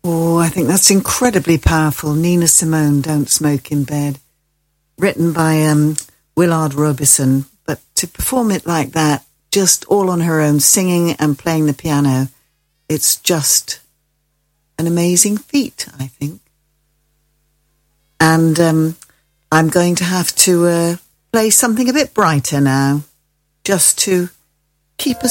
Oh, I think that's incredibly powerful. Nina Simone, Don't Smoke in Bed. Written by Willard Robison. But to perform it like that, just all on her own, singing and playing the piano, it's just an amazing feat, I think. And I'm going to have to play something a bit brighter now, just to keep us